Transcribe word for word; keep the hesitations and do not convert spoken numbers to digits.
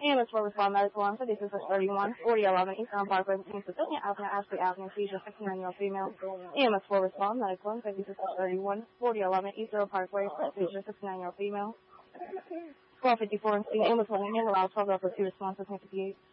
E M S four respond medical on this is thirty-one forty eleven Eastern Parkway between Cecilia Avenue, Ashley Avenue, seizure sixty-nine-year-old female. E M S four respond medical on this is thirty-one forty eleven Eastern Parkway, seizure sixty-nine-year-old female. twelve fifty-four and E M S one email allows twelve hours for two responses, fifty-eight.